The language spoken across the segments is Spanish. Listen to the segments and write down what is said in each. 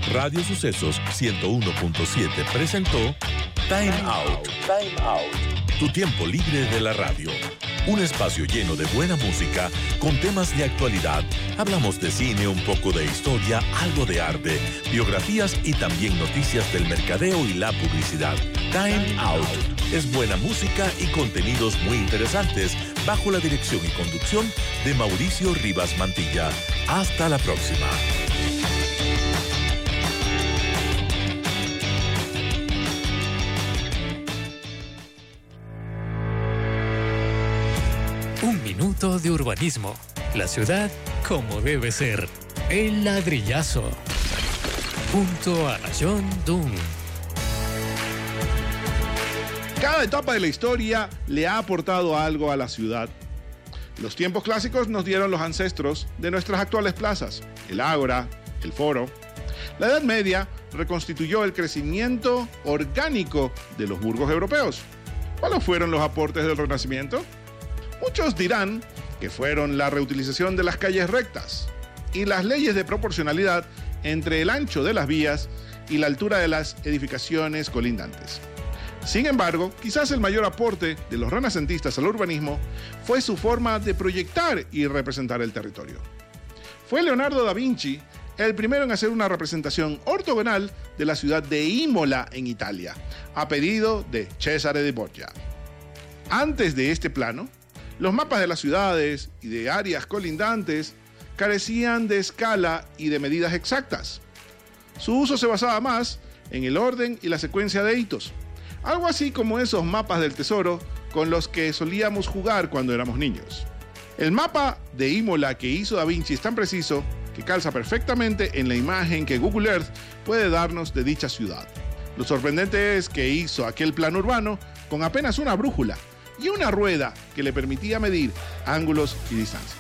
Radio Sucesos 101.7 presentó Time Out. Time Out. Tu tiempo libre de la radio. Un espacio lleno de buena música, con temas de actualidad. Hablamos de cine, un poco de historia, algo de arte, biografías y también noticias del mercadeo y la publicidad. Time Out. Es buena música y contenidos muy interesantes, bajo la dirección y conducción de Mauricio Rivas Mantilla. Hasta la próxima. Un minuto de urbanismo. La ciudad como debe ser. El ladrillazo. Junto a John Dunn. Cada etapa de la historia le ha aportado algo a la ciudad. Los tiempos clásicos nos dieron los ancestros de nuestras actuales plazas, el ágora, el foro. La Edad Media reconstituyó el crecimiento orgánico de los burgos europeos. ¿Cuáles fueron los aportes del Renacimiento? Muchos dirán que fueron la reutilización de las calles rectas y las leyes de proporcionalidad entre el ancho de las vías y la altura de las edificaciones colindantes. Sin embargo, quizás el mayor aporte de los renacentistas al urbanismo fue su forma de proyectar y representar el territorio. Fue Leonardo da Vinci el primero en hacer una representación ortogonal de la ciudad de Imola en Italia, a pedido de Cesare de Borgia. Antes de este plano, los mapas de las ciudades y de áreas colindantes carecían de escala y de medidas exactas. Su uso se basaba más en el orden y la secuencia de hitos, algo así como esos mapas del tesoro con los que solíamos jugar cuando éramos niños. El mapa de Imola que hizo Da Vinci es tan preciso que calza perfectamente en la imagen que Google Earth puede darnos de dicha ciudad. Lo sorprendente es que hizo aquel plano urbano con apenas una brújula y una rueda que le permitía medir ángulos y distancias.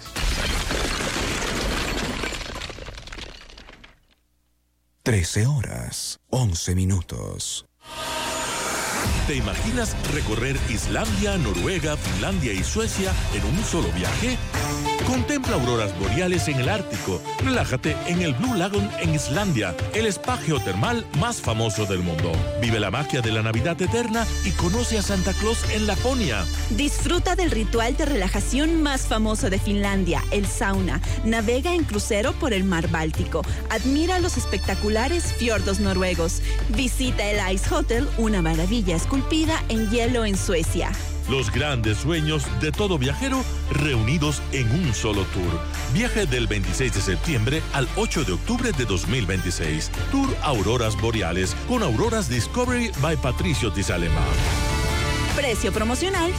Horas 11 minutos. ¿Te imaginas recorrer Islandia, Noruega, Finlandia y Suecia en un solo viaje? Contempla auroras boreales en el Ártico. Relájate en el Blue Lagoon en Islandia, el spa geotermal más famoso del mundo. Vive la magia de la Navidad eterna y conoce a Santa Claus en Laponia. Disfruta del ritual de relajación más famoso de Finlandia, el sauna. Navega en crucero por el mar Báltico. Admira los espectaculares fiordos noruegos. Visita el Ice Hotel, una maravilla esculpida en hielo en Suecia. Los grandes sueños de todo viajero reunidos en un solo tour. Viaje del 26 de septiembre al 8 de octubre de 2026. Tour Auroras Boreales con Auroras Discovery by Patricio Tizalema. Precio promocional,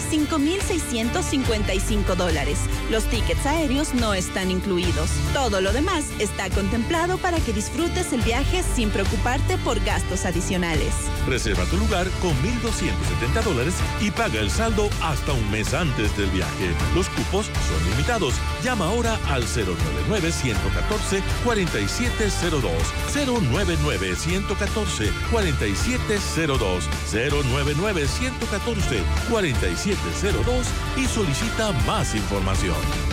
$5,655. Los tickets aéreos no están incluidos. Todo lo demás está contemplado para que disfrutes el viaje sin preocuparte por gastos adicionales. Reserva tu lugar con $1,270 y paga el saldo hasta un mes antes del viaje. Los cupos son limitados. Llama ahora al 099-114-4702. 099-114-4702. 099-114-4702 y solicita más información.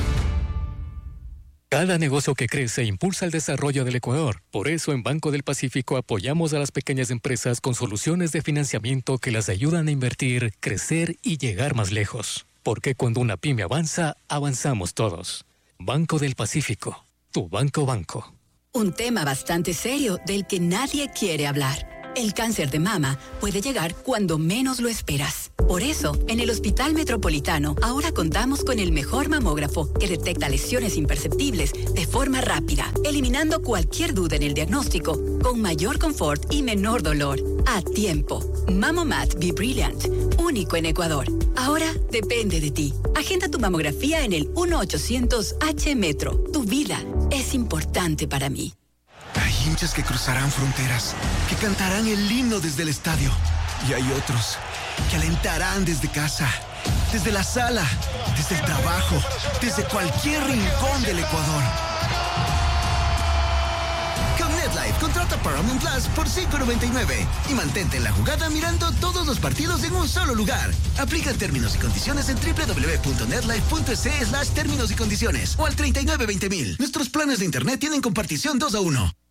Cada negocio que crece impulsa el desarrollo del Ecuador. Por eso en Banco del Pacífico apoyamos a las pequeñas empresas con soluciones de financiamiento que las ayudan a invertir, crecer y llegar más lejos. Porque cuando una pyme avanza, avanzamos todos. Banco del Pacífico, tu banco. Un tema bastante serio del que nadie quiere hablar. El cáncer de mama puede llegar cuando menos lo esperas. Por eso, en el Hospital Metropolitano, ahora contamos con el mejor mamógrafo que detecta lesiones imperceptibles de forma rápida, eliminando cualquier duda en el diagnóstico, con mayor confort y menor dolor. A tiempo. Mamomat Be Brilliant, único en Ecuador. Ahora depende de ti. Agenda tu mamografía en el 1-800-H-Metro. Tu vida es importante para mí. Hay hinchas que cruzarán fronteras, que cantarán el himno desde el estadio. Y hay otros que alentarán desde casa, desde la sala, desde el trabajo, desde cualquier rincón del Ecuador. Con NetLife, contrata Paramount Plus por $5.99 y mantente en la jugada mirando todos los partidos en un solo lugar. Aplica términos y condiciones en www.netlife.es/términos y condiciones o al 3920.000. Nuestros planes de internet tienen compartición 2 a 1.